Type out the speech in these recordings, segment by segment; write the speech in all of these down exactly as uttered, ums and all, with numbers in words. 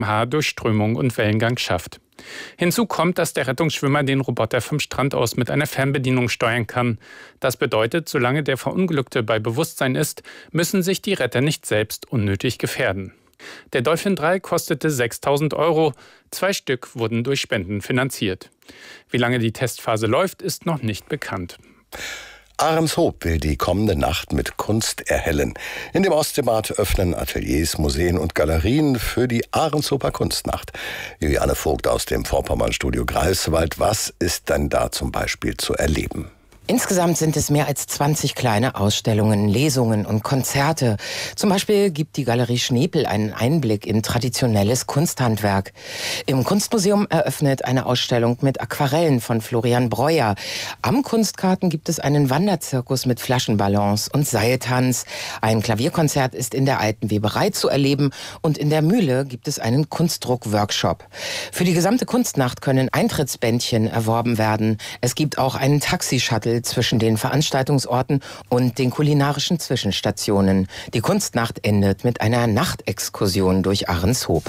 Durchströmung und Wellengang schafft. Hinzu kommt, dass der Rettungsschwimmer den Roboter vom Strand aus mit einer Fernbedienung steuern kann. Das bedeutet, solange der Verunglückte bei Bewusstsein ist, müssen sich die Retter nicht selbst unnötig gefährden. Der Dolphin drei kostete sechstausend Euro. Zwei Stück wurden durch Spenden finanziert. Wie lange die Testphase läuft, ist noch nicht bekannt. Ahrenshoop will die kommende Nacht mit Kunst erhellen. In dem Ostseebad öffnen Ateliers, Museen und Galerien für die Ahrenshoper Kunstnacht. Juliane Vogt aus dem Vorpommernstudio Greifswald. Was ist denn da zum Beispiel zu erleben? Insgesamt sind es mehr als zwanzig kleine Ausstellungen, Lesungen und Konzerte. Zum Beispiel gibt die Galerie Schnepel einen Einblick in traditionelles Kunsthandwerk. Im Kunstmuseum eröffnet eine Ausstellung mit Aquarellen von Florian Breuer. Am Kunstkarten gibt es einen Wanderzirkus mit Flaschenballons und Seiltanz. Ein Klavierkonzert ist in der Alten Weberei zu erleben und in der Mühle gibt es einen Kunstdruck-Workshop. Für die gesamte Kunstnacht können Eintrittsbändchen erworben werden. Es gibt auch einen Taxi-Shuttle zwischen den Veranstaltungsorten und den kulinarischen Zwischenstationen. Die Kunstnacht endet mit einer Nachtexkursion durch Ahrenshoop.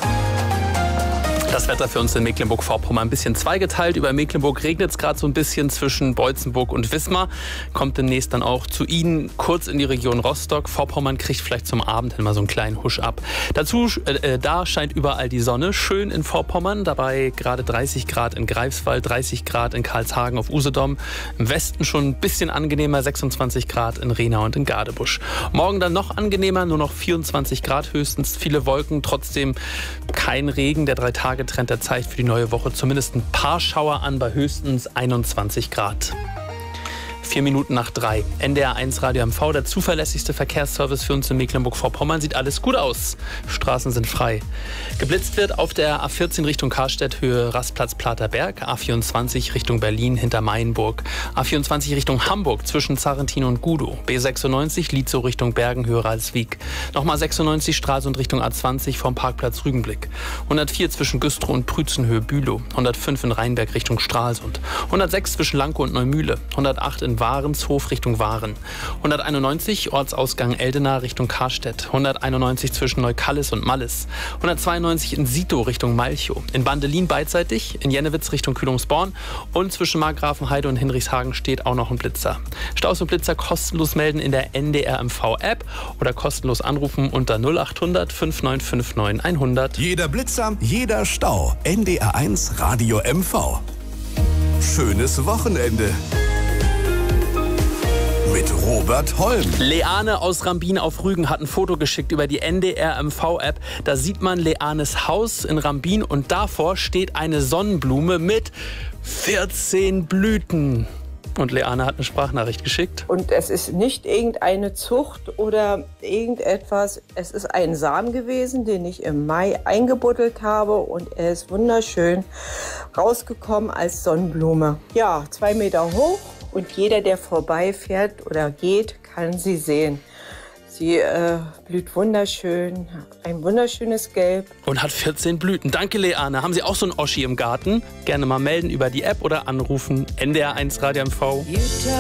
Das Wetter für uns in Mecklenburg-Vorpommern ein bisschen zweigeteilt. Über Mecklenburg regnet es gerade so ein bisschen zwischen Beutzenburg und Wismar. Kommt demnächst dann auch zu Ihnen kurz in die Region Rostock. Vorpommern kriegt vielleicht zum Abend hin mal so einen kleinen Husch ab. Dazu, äh, da scheint überall die Sonne. Schön in Vorpommern. Dabei gerade dreißig Grad in Greifswald, dreißig Grad in Karlshagen auf Usedom. Im Westen schon ein bisschen angenehmer, sechsundzwanzig Grad in Rena und in Gadebusch. Morgen dann noch angenehmer, nur noch vierundzwanzig Grad höchstens. Viele Wolken, trotzdem kein Regen. Der drei Tage Trend der Zeit für die neue Woche. Zumindest ein paar Schauer an bei höchstens einundzwanzig Grad. Vier Minuten nach drei. N D R eins Radio M V, der zuverlässigste Verkehrsservice für uns in Mecklenburg-Vorpommern. Sieht alles gut aus. Straßen sind frei. Geblitzt wird auf der A vierzehn Richtung Karstedt, Höhe Rastplatz Platerberg. A vierundzwanzig Richtung Berlin hinter Mayenburg. A vierundzwanzig Richtung Hamburg zwischen Zarrentin und Gudow. B sechsundneunzig Lietzow Richtung Bergen, Höhe Ralswiek. Nochmal sechsundneunzig Stralsund Richtung A zwanzig vom Parkplatz Rügenblick. hundertvier zwischen Güstrow und Prützen, Höhe Bülow. hundertfünf in Rheinberg Richtung Stralsund. hundertsechs zwischen Lankow und Neumühle. hundertacht in Warenshof Richtung Waren. hunderteinundneunzig Ortsausgang Eldena Richtung Karstedt. hunderteinundneunzig zwischen Neukallis und Mallis. hundertzweiundneunzig in Sito Richtung Malchow. In Bandelin beidseitig, in Jennewitz Richtung Kühlungsborn und zwischen Markgrafenheide und Hinrichshagen steht auch noch ein Blitzer. Staus und Blitzer kostenlos melden in der N D R M V App oder kostenlos anrufen unter null achthundert fünf neun fünf neun hundert. Jeder Blitzer, jeder Stau. N D R eins Radio M V. Schönes Wochenende mit Robert Holm. Leane aus Rambin auf Rügen hat ein Foto geschickt über die N D R M V App. Da sieht man Leanes Haus in Rambin und davor steht eine Sonnenblume mit vierzehn Blüten. Und Leane hat eine Sprachnachricht geschickt. Und es ist nicht irgendeine Zucht oder irgendetwas. Es ist ein Samen gewesen, den ich im Mai eingebuddelt habe. Und er ist wunderschön rausgekommen als Sonnenblume. Ja, zwei Meter hoch. Und jeder, der vorbeifährt oder geht, kann sie sehen. Sie äh, blüht wunderschön, ein wunderschönes Gelb. Und hat vierzehn Blüten. Danke, Leane. Haben Sie auch so einen Oschi im Garten? Gerne mal melden über die App oder anrufen. N D R eins Radio M V.